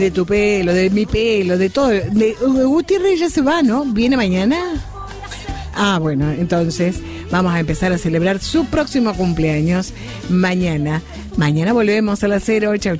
De tu pelo, de mi pelo, de todo. Gutiérrez ya se va, ¿no? ¿Viene mañana? Ah, bueno, entonces vamos a empezar a celebrar su próximo cumpleaños mañana. Mañana volvemos a las 0. Chau, chau.